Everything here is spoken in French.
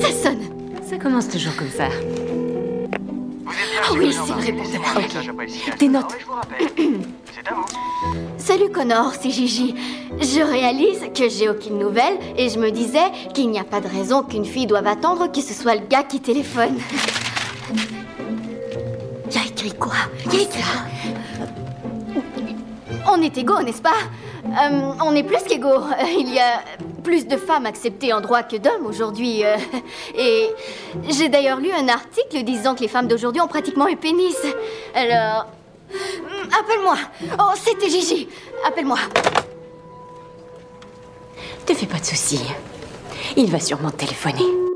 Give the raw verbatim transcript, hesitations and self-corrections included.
Ça sonne. Ça commence toujours comme ça. Oh oui, c'est vrai pour de vrai. Ok. Des notes. Salut Connor, c'est Gigi. Je réalise que j'ai aucune nouvelle et je me disais qu'il n'y a pas de raison qu'une fille doive attendre que ce soit le gars qui téléphone. Y a écrit quoi? Y a écrit On est égaux, n'est-ce pas? Euh, on est plus qu'égaux. Euh, il y a plus de femmes acceptées en droit que d'hommes aujourd'hui. euh, et j'ai d'ailleurs lu un article disant que les femmes d'aujourd'hui ont pratiquement un pénis. Alors... hum, Appelle-moi. Oh, c'était Gigi. Appelle-moi. Te fais pas de soucis. Il va sûrement te téléphoner.